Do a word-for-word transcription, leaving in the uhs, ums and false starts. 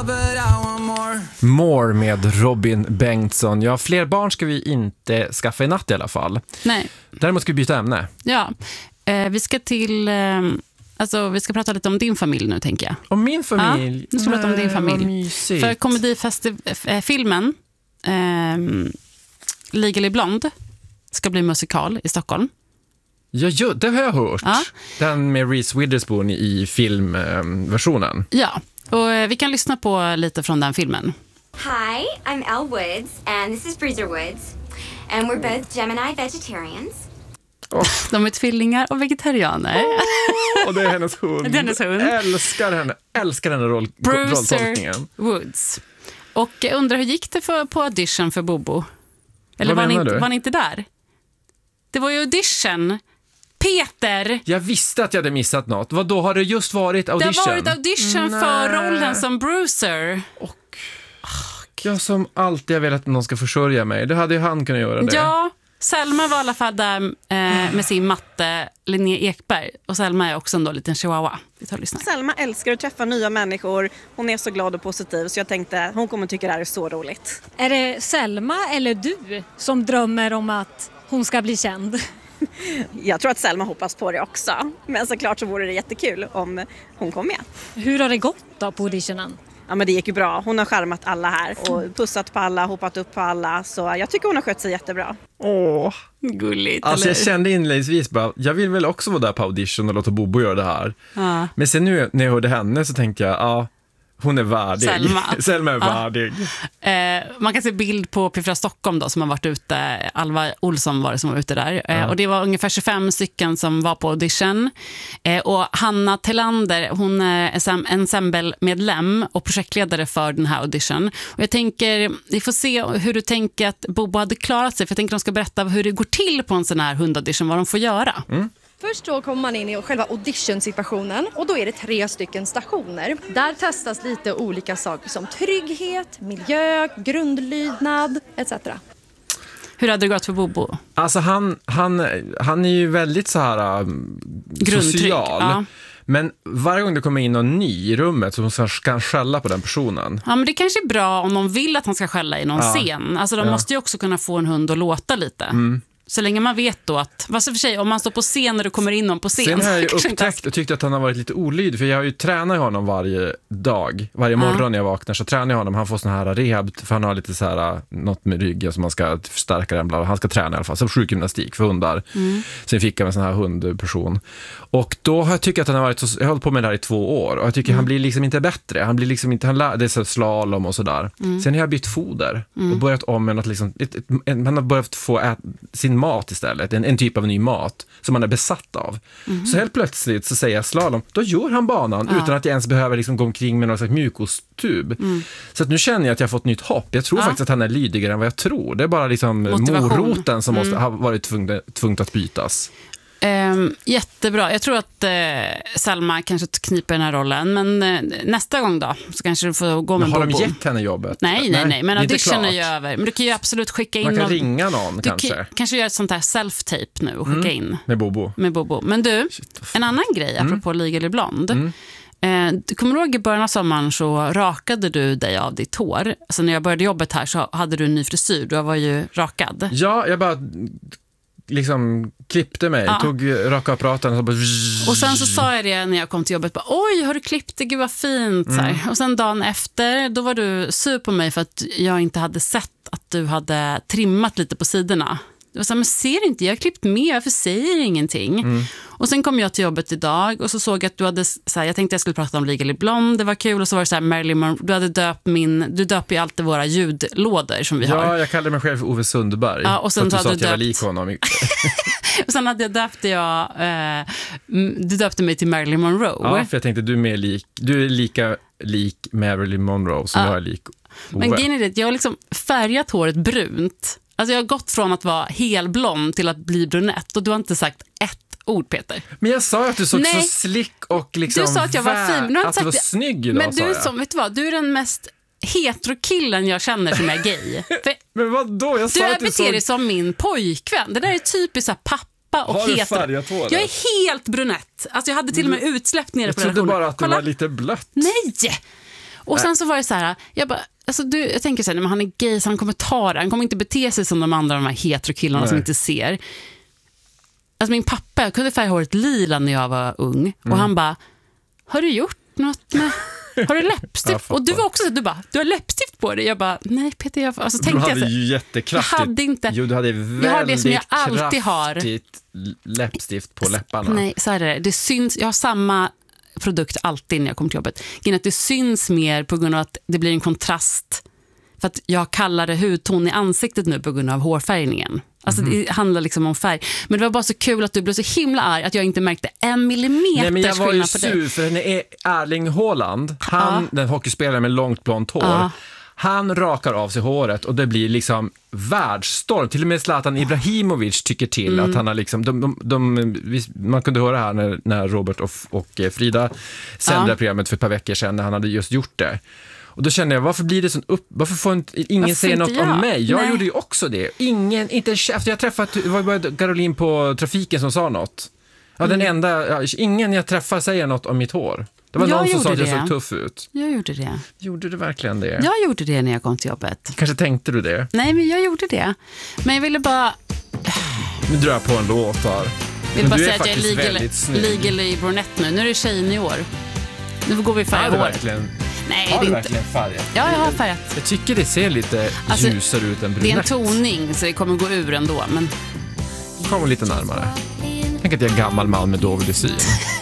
but I want more. More med Robin Bengtsson. Ja, fler barn ska vi inte skaffa i natt i alla fall. Nej. Däremot ska vi byta ämne. Ja, eh, vi ska till... Eh, alltså, vi ska prata lite om din familj nu, tänker jag. Om min familj? Ja, nu ska vi prata om din familj. För komedifestivalen eh, Legally Blonde ska bli musikal i Stockholm. Ja, jo, det har jag hört. Ja. Den med Reese Witherspoon i filmversionen. Ja, och eh, vi kan lyssna på lite från den filmen. Hi, I'm Elle Woods, and this is Breezer Woods, and we're both Gemini vegetarians. Oh. De är tvillingar och vegetarianer. Oh, och det är hennes hund. Det är hennes hund. Älskar henne, älskar henne roll, rolltolkningen. Woods. Och jag undrar, hur gick det för, på audition för Bobo? Eller Vad var ni, menar du? var ni inte där? Det var ju audition. Peter! Jag visste att jag hade missat något. Vad då har det just varit audition? Det har varit audition Nej. för rollen som Brucer. Och jag som alltid har velat att någon ska försörja mig. Det hade ju han kunnat göra det. Ja, Selma var i alla fall där eh, med sin matte Linnea Ekberg. Och Selma är också en då liten chihuahua. Vi tar och lyssnar. Selma älskar att träffa nya människor. Hon är så glad och positiv, så jag tänkte hon kommer tycka det här är så roligt. Är det Selma eller du som drömmer om att hon ska bli känd? Jag tror att Selma hoppas på det också. Men såklart så vore det jättekul om hon kom med. Hur har det gått då på auditionen? Ja, men det gick ju bra. Hon har skärmat alla här och pussat på alla, hoppat upp på alla. Så jag tycker hon har skött sig jättebra. Åh, gulligt. alltså eller? jag kände inledningsvis bara, jag vill väl också vara där på audition och låta Bobo göra det här. Ja. Men sen nu när jag hörde henne så tänkte jag, ja, hon är värdig. Selma. Selma är Ja. värdig. Eh, man kan se bild på P fyra Stockholm då, som har varit ute. Alva Olsson var det som var ute där. Eh, Ja. och det var ungefär tjugofem stycken som var på audition. Eh, och Hanna Tillander, hon är ensem- ensemble-medlem och projektledare för den här audition. Och jag tänker, vi får se hur du tänker att Bobo hade klarat sig. För jag tänker att de ska berätta hur det går till på en sån här hundaudition, vad de får göra. Mm. Först då kommer man in i själva audition-situationen och då är det tre stycken stationer. Där testas lite olika saker som trygghet, miljö, grundlydnad et cetera. Hur hade det gått för Bobo? Alltså han, han, han är ju väldigt så här um, Grundtrygg, social. ja. Men varje gång det kommer in någon ny i rummet så ska han skälla på den personen. Ja, men det kanske är bra om de vill att han ska skälla i någon Ja. scen. Alltså de Ja. måste ju också kunna få en hund att låta lite. Mm. Så länge man vet då att, vad så för sig, om man står på scen när du kommer in någon på scen. Sen har jag ju kanske inte upptäckt och tyckt att han har varit lite olydig. För jag har ju tränat honom varje dag. Varje morgon när jag vaknar så tränar jag honom. Han får sån här rehab, för han har lite så här, något med ryggen som man ska förstärka den. Bla. Han ska träna i alla fall. Så sjukgymnastik för hundar. Mm. Sen fick jag en sån här hundperson. Och då har jag tyckt att han har varit så, jag har hållit på med det här i två år. Och jag tycker mm. han blir liksom inte bättre. Han blir liksom inte, han lär, det är så slalom och sådär. Mm. Sen har jag bytt foder. Mm. Och börjat om med något liksom, ett, ett, en, han har börjat få ät, sin mat istället. En, en typ av ny mat som man är besatt av. Mm. Så helt plötsligt så säger jag slalom, då gör han banan ja. utan att jag ens behöver liksom gå omkring med någon slags mjukostub. Mm. Så att nu känner jag att jag har fått nytt hopp. Jag tror ja. faktiskt att han är lydigare än vad jag tror. Det är bara liksom moroten som mm. måste ha varit tvunget, tvunget att bytas. Um, jättebra. Jag tror att uh, Selma kanske kniper den här rollen. Men uh, nästa gång då så kanske du får gå med men har Bobo. de gett henne jobbet? Nej, nej, nej. Men audition är ju över. Men du kan ju absolut skicka in man kan någon, ringa någon du kanske. Kan, kanske göra ett sånt här self-tape nu och skicka mm. in. Med Bobo. Med Bobo. Men du, Shit, en annan grej mm. apropå Legally Blonde. Mm. Eh, du kommer ihåg i början av sommaren så rakade du dig av ditt hår. Alltså när jag började jobbet här så hade du en ny frisyr. Du var ju rakad. Ja, jag bara liksom klippte mig, ja. tog rakapparaten och, bara... och sen så sa jag det när jag kom till jobbet, bara, oj, har du klippt det? Gud vad fint. Mm. Så här. Och sen dagen efter, då var du sur på mig för att jag inte hade sett att du hade trimmat lite på sidorna. Det var så här, men ser inte, jag har klippt med, varför säger ingenting? Mm. Och sen kom jag till jobbet idag och så såg jag att du hade, så här, jag tänkte jag skulle prata om Legally Blonde, det var kul, och så var det så här, Marilyn Monroe, du hade döpt min, du döper ju alltid våra ljudlådor som vi ja, har. Ja, jag kallade mig själv för Ove Sundberg. Ja, och sen för att du sa att jag döpt... var lik honom. och sen hade jag döpte jag, eh, du döpte mig till Marilyn Monroe. Ja, för jag tänkte du är, mer lik, du är lika lik Marilyn Monroe som ja. jag är lik Ove. Men grejen är det, jag har liksom färgat håret brunt. Alltså jag har gått från att vara helblond till att bli brunett. Och du har inte sagt ett ord, Peter. Men jag sa att du såg Nej. så slick och liksom du sa att jag var fin. Du har inte att sagt du var det. snygg idag. Men du är som, vet du vad, du är den mest heterokillen jag känner som är gay. För men vad då? Jag sa du att du beter såg... dig som min pojkvän. Det där är typiskt så här pappa och har du hetero. färgat håret? Jag är helt brunett. Alltså jag hade till och med utsläppt nere jag på trodde redaktionen. bara att det Kolla. var lite blött. Nej! Och sen så var det så här, jag bara, alltså du, jag tänker så här, men han är gay så han kommer ta det. Han kommer inte bete sig som de andra de här heterokillarna som inte ser. Alltså min pappa, jag kunde färga håret lila när jag var ung. Mm. Och han bara, har du gjort något med... Har du läppstift? Och du var också så, du bara, du har läppstift på dig. Jag bara, nej Peter, jag alltså, tänkte du hade jag ju jättekraftigt. Jag hade inte. Jo, du hade väldigt jag har det som jag alltid har. läppstift på läpparna. Nej, så är det. Det syns, jag har samma produkt alltid när jag kommer till jobbet. Genom att det syns mer på grund av att det blir en kontrast. För att jag kallar det hudton i ansiktet nu på grund av hårfärgningen. Alltså mm. det handlar liksom om färg. Men det var bara så kul att du blev så himla arg att jag inte märkte en millimeter. Nej, men jag var ju sur sur för henne är Erling Haaland. Han, ja. Den hockeyspelaren med långt blont hår. Ja. Han rakar av sig håret och det blir liksom världsstorm. Till och med Zlatan Ibrahimovic tycker till mm. att han har liksom, de, de, de, man kunde höra här när, när Robert och, och Frida sände ja. programmet för ett par veckor sedan när han hade just gjort det. Och då kände jag, varför blir det sån upp... Varför får inte, ingen varför säga något jag? om mig? Jag Nej. gjorde ju också det. Ingen, inte efter jag träffat, det var bara Caroline på trafiken som sa något. Ja, mm. den enda, ingen jag träffar säger något om mitt hår. Det var jag någon som sa att jag det. såg tuff ut. Jag gjorde det. Gjorde du verkligen det? Jag gjorde det när jag kom till jobbet. Kanske tänkte du det? Nej, men jag gjorde det. Men jag ville bara... Nu drar jag på en låt här. Jag vill bara säga att jag är legal, legal i brunett nu. Nu är det tjejen i år. Nu går vi färg hår. Verkligen... Nej, har du inte... verkligen färgat? Ja, jag har färgat. Jag tycker det ser lite alltså, ljusare ut än brunett. Det är en toning så det kommer gå ur ändå. Men... Kom lite närmare. Tänk att jag är en gammal man med dålig syn.